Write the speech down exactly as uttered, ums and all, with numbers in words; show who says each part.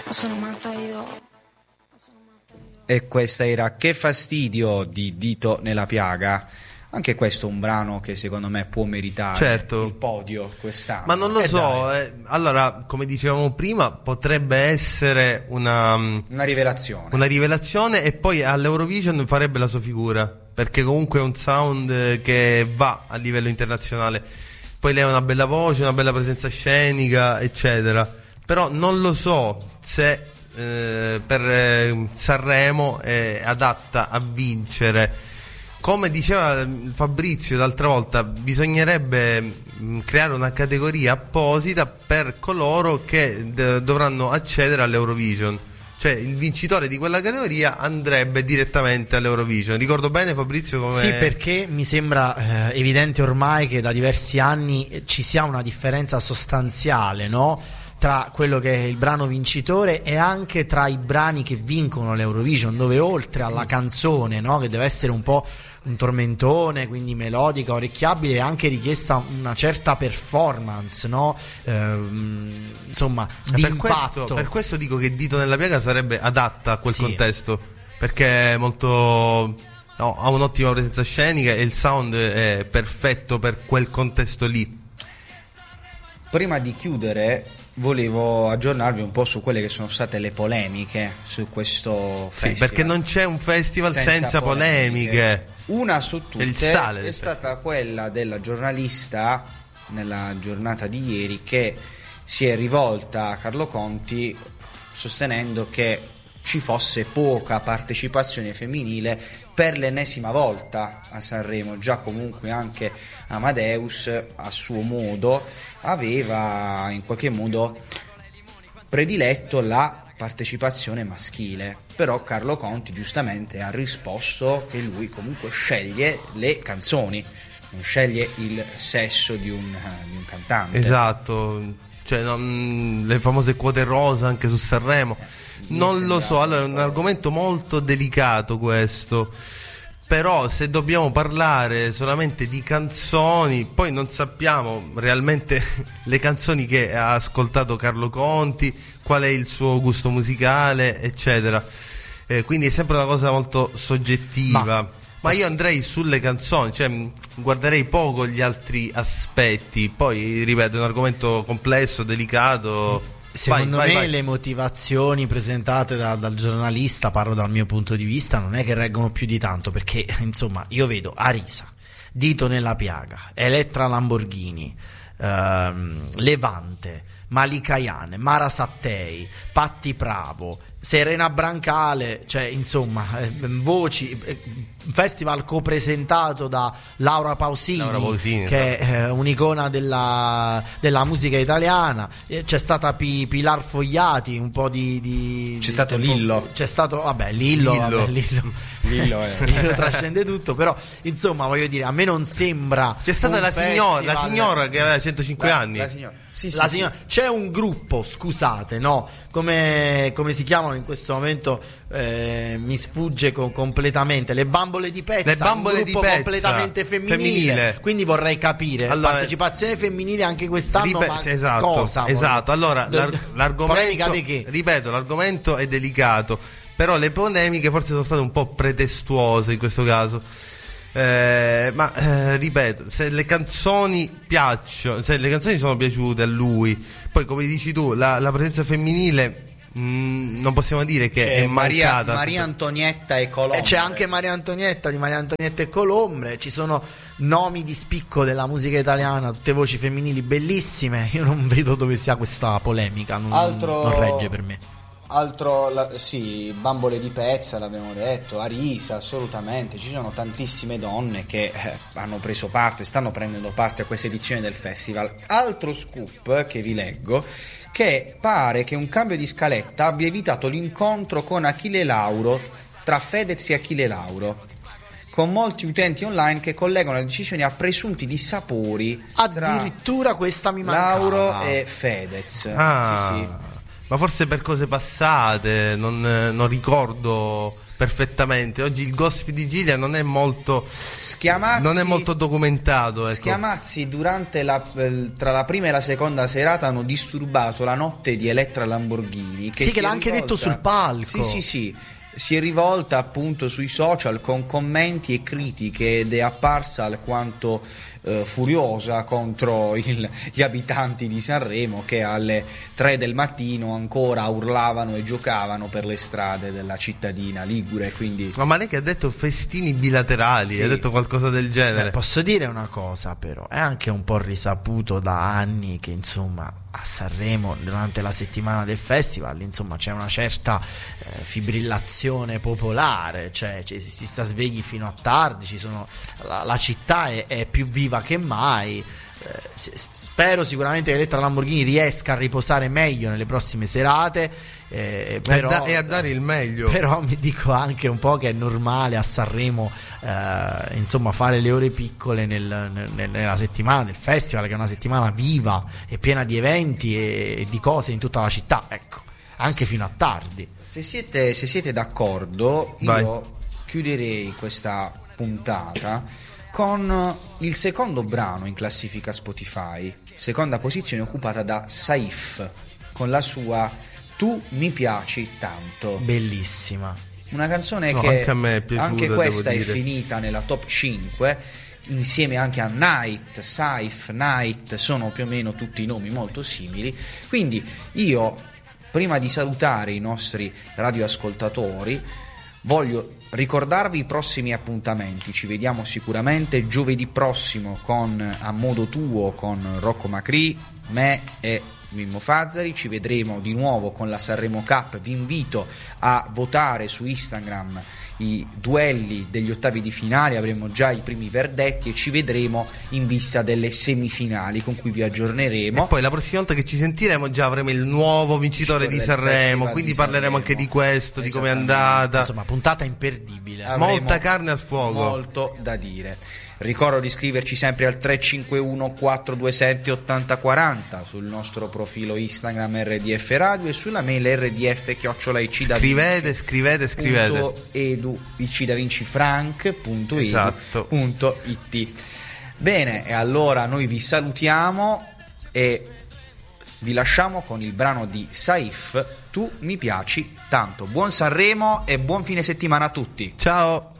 Speaker 1: sono matta io.
Speaker 2: E questa era Che fastidio di Dito nella piaga. Anche questo è un brano che secondo me può meritare
Speaker 3: certo.
Speaker 2: il podio quest'anno.
Speaker 3: Ma non lo
Speaker 2: eh
Speaker 3: so, eh, allora, come dicevamo prima, potrebbe essere una
Speaker 2: una rivelazione.
Speaker 3: Una rivelazione e poi all'Eurovision farebbe la sua figura, perché comunque è un sound che va a livello internazionale. Poi lei ha una bella voce, una bella presenza scenica, eccetera. Però non lo so se eh, per eh, Sanremo è adatta a vincere. Come diceva Fabrizio l'altra volta, bisognerebbe mh, creare una categoria apposita per coloro che d- dovranno accedere all'Eurovision. Cioè il vincitore di quella categoria andrebbe direttamente all'Eurovision. Ricordo bene, Fabrizio? Come...
Speaker 4: Sì, perché mi sembra eh, evidente ormai che da diversi anni ci sia una differenza sostanziale, no? Tra quello che è il brano vincitore e anche tra i brani che vincono l'Eurovision, dove oltre alla canzone, no, che deve essere un po' un tormentone, quindi melodica, orecchiabile, è anche richiesta una certa performance, no? Ehm, insomma, di
Speaker 3: per
Speaker 4: impatto.
Speaker 3: Questo, per questo dico che Dito nella piaga sarebbe adatta a quel
Speaker 4: sì.
Speaker 3: contesto, perché è molto... no, ha un'ottima presenza scenica e il sound è perfetto per quel contesto lì.
Speaker 2: Prima di chiudere volevo aggiornarvi un po' su quelle che sono state le polemiche su questo festival.
Speaker 3: Sì, perché non c'è un festival senza, senza polemiche. polemiche.
Speaker 2: Una su tutte
Speaker 3: il sale
Speaker 2: è stata quella della giornalista nella giornata di ieri che si è rivolta a Carlo Conti sostenendo che ci fosse poca partecipazione femminile per l'ennesima volta a Sanremo. Già comunque anche Amadeus a suo modo aveva in qualche modo prediletto la partecipazione maschile, però Carlo Conti giustamente ha risposto che lui comunque sceglie le canzoni, non sceglie il sesso di un, di un cantante.
Speaker 3: Esatto, cioè non, le famose quote rosa anche su Sanremo. Non lo so, allora è un argomento molto delicato questo, però se dobbiamo parlare solamente di canzoni, poi non sappiamo realmente le canzoni che ha ascoltato Carlo Conti, qual è il suo gusto musicale, eccetera, eh, quindi è sempre una cosa molto soggettiva. Ma, ma io andrei sulle canzoni, cioè guarderei poco gli altri aspetti. Poi ripeto, è un argomento complesso, delicato.
Speaker 4: Secondo
Speaker 3: vai,
Speaker 4: me
Speaker 3: vai, vai.
Speaker 4: Le motivazioni presentate da, dal giornalista, parlo dal mio punto di vista, non è che reggono più di tanto, perché insomma io vedo Arisa, Dito nella piaga, Elettra Lamborghini, ehm, Levante, Malika Ayane, Mara Sattei, Patti Pravo, Serena Brancale, cioè insomma eh, voci, eh, festival copresentato da Laura Pausini,
Speaker 3: Laura Pausini
Speaker 4: che è eh, un'icona della, della musica italiana. Eh, c'è stata P- Pilar Fogliati, un po' di, di
Speaker 2: c'è
Speaker 4: di
Speaker 2: stato
Speaker 4: tempo,
Speaker 2: Lillo,
Speaker 4: c'è stato vabbè Lillo,
Speaker 3: Lillo.
Speaker 4: Vabbè, Lillo.
Speaker 2: Lillo, è...
Speaker 4: Lillo trascende tutto, però insomma voglio dire, a me non sembra
Speaker 3: c'è stata la signora, la signora che aveva centocinque
Speaker 2: la,
Speaker 3: anni
Speaker 2: la signora. Sì,
Speaker 4: la
Speaker 2: sì,
Speaker 4: signora,
Speaker 2: sì.
Speaker 4: C'è un gruppo, scusate, no? Come, come si chiamano in questo momento? Eh, mi sfugge co- completamente. Le bambole di pezza.
Speaker 3: Le bambole
Speaker 4: un
Speaker 3: di
Speaker 4: gruppo
Speaker 3: pezza
Speaker 4: completamente femminile.
Speaker 3: femminile.
Speaker 4: Quindi vorrei capire.
Speaker 3: Allora,
Speaker 4: partecipazione femminile anche quest'anno.
Speaker 3: Ripe-
Speaker 4: ma
Speaker 3: esatto,
Speaker 4: cosa?
Speaker 3: esatto. Allora, l'ar- l'argomento,
Speaker 4: di che?
Speaker 3: ripeto, l'argomento è delicato, però le polemiche forse sono state un po' pretestuose in questo caso. Eh, ma eh, ripeto, se le canzoni piacciono, se le canzoni sono piaciute a lui, poi come dici tu, la, la presenza femminile mh, non possiamo dire che
Speaker 2: c'è
Speaker 3: è
Speaker 2: Maria,
Speaker 3: mancata.
Speaker 2: Maria Antonietta e Colombo.
Speaker 4: E c'è anche Maria Antonietta di Maria Antonietta e Colombre. Ci sono nomi di spicco della musica italiana, tutte voci femminili bellissime. Io non vedo dove sia questa polemica, non,
Speaker 2: Altro...
Speaker 4: non regge per me.
Speaker 2: Altro, la, sì, bambole di pezza l'abbiamo detto, Arisa, assolutamente, ci sono tantissime donne che eh, hanno preso parte, stanno prendendo parte a questa edizione del festival. Altro scoop che vi leggo, che pare che un cambio di scaletta abbia evitato l'incontro con Achille Lauro, tra Fedez e Achille Lauro, con molti utenti online che collegano le decisioni a presunti dissapori
Speaker 4: Addirittura questa mi mancava.
Speaker 2: Lauro e Fedez.
Speaker 3: Ah.
Speaker 2: Sì, sì.
Speaker 3: Ma forse per cose passate, non, non ricordo perfettamente. Oggi il gossip di Gilia non è molto
Speaker 2: Schiamazzi,
Speaker 3: non è molto documentato, ecco.
Speaker 2: Schiamazzi durante la, tra la prima e la seconda serata hanno disturbato la notte di Elettra Lamborghini, che
Speaker 4: sì,
Speaker 2: si
Speaker 4: che l'ha
Speaker 2: è
Speaker 4: anche
Speaker 2: rivolta,
Speaker 4: detto sul palco.
Speaker 2: Sì, sì, sì. Si è rivolta appunto sui social con commenti e critiche ed è apparsa alquanto eh, furiosa contro il, gli abitanti di Sanremo, che alle tre del mattino ancora urlavano e giocavano per le strade della cittadina ligure. Quindi...
Speaker 3: Ma, ma lei che ha detto festini bilaterali,
Speaker 2: Sì.
Speaker 3: ha detto qualcosa del genere.
Speaker 4: Beh, posso dire una cosa, però è anche un po' risaputo da anni che insomma a Sanremo durante la settimana del festival insomma c'è una certa eh, fibrillazione popolare, cioè, cioè si sta svegli fino a tardi, ci sono, la, la città è, è più viva che mai. Eh, spero sicuramente che Elettra Lamborghini riesca a riposare meglio nelle prossime serate, eh, però,
Speaker 3: e, a da- e a dare il meglio.
Speaker 4: Però mi dico anche un po' che è normale a Sanremo eh, insomma fare le ore piccole nel, nel, nella settimana del festival, che è una settimana viva e piena di eventi e, e di cose in tutta la città, ecco, anche fino a tardi.
Speaker 2: Se siete, se siete d'accordo,
Speaker 3: Vai.
Speaker 2: io chiuderei questa puntata con il secondo brano in classifica Spotify, seconda posizione occupata da Saif con la sua Tu mi piaci tanto.
Speaker 4: Bellissima.
Speaker 2: Una canzone
Speaker 3: No,
Speaker 2: che
Speaker 3: anche a me è piaciuta,
Speaker 2: anche questa è
Speaker 3: devo dire.
Speaker 2: finita nella top cinque insieme anche a Night, Saif, Night, sono più o meno tutti nomi molto simili. Quindi io, prima di salutare i nostri radioascoltatori, voglio ricordarvi i prossimi appuntamenti. Ci vediamo sicuramente giovedì prossimo con A Modo Tuo con Rocco Macri, me e Mimmo Fazzari. Ci vedremo di nuovo con la Sanremo Cup. Vi invito a votare su Instagram i duelli degli ottavi di finale, avremo già i primi verdetti e ci vedremo in vista delle semifinali, con cui vi aggiorneremo.
Speaker 3: E poi la prossima volta che ci sentiremo già avremo il nuovo vincitore di Sanremo, quindi parleremo anche di questo, di come è andata.
Speaker 4: Insomma, puntata imperdibile.
Speaker 2: Avremo
Speaker 3: Molta carne al fuoco.
Speaker 2: Molto da dire. Ricordo di iscriverci sempre al tre cinque uno quattro due sette otto zero quattro zero sul nostro profilo Instagram R D F Radio e sulla mail r d f chiocciola i c da
Speaker 3: Scrivete, scrivete, scrivete.
Speaker 2: punto edu i c da vinci frank punto edu
Speaker 3: Esatto.
Speaker 2: punto it. Bene, e allora noi vi salutiamo e vi lasciamo con il brano di Saif, Tu mi piaci tanto. Buon Sanremo e buon fine settimana a tutti.
Speaker 3: Ciao.